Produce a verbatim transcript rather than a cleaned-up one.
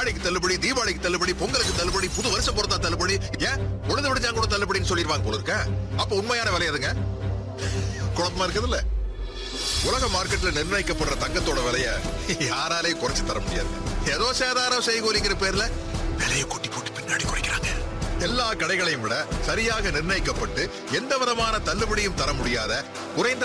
ஆடிக்கு தள்ளுபடி, தீபாவளிக்கு தள்ளுபடி, பொங்கலுக்கு தள்ளுபடி, புது வருஷ பொறுத்தா தள்ளுபடி, ஏன் உழுது விடுச்சா கூட தள்ளுபடின்னு சொல்லிடுவாங்க போல இருக்க. அப்ப உண்மையான விலை எதுங்க? குழப்பமா இருக்குதுல்ல. உலக மார்க்கெட்ல நிர்ணயிக்கப்படுற தங்கத்தோட விலைய யாராலையும் குறைச்சு தர முடியாது. ஏதோ சேதாரம் செய்கூலிங்கிற பேர்ல விலையை கூட்டி போட்டு பின்னாடி குறைக்கிறாங்க. எல்லா கடைகளையும் விட சரியாக நிர்ணயிக்கப்பட்டு எந்த விதமான தள்ளுபடியும் தர முடியாத குறைந்த